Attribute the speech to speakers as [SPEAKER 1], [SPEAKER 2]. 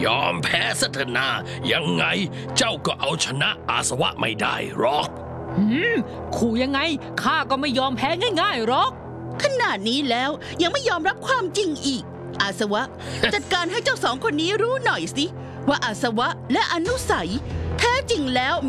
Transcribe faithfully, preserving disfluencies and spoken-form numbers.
[SPEAKER 1] ยอมแพ้ซะเถอะนายังไงเจ้าก็เอาชนะอาสวะไม่ได้หรอก
[SPEAKER 2] หืมขู่ยังไงข้าก็ไม่ยอมแพ้ง่ายๆหรอก
[SPEAKER 3] ขนาดนี้แล้วยังไม่ยอมรับความจริงอีกอาสวะ จัดการให้เจ้าสองคนนี้รู้หน่อยสิว่าอาสวะและอนุสัยแท้จริงแล้ว